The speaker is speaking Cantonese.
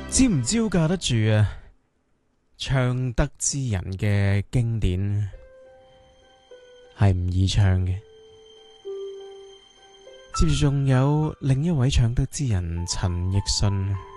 招唔招架得住啊？唱得之人嘅經典係唔易唱嘅。接住仲有另一位唱得之人陳奕迅。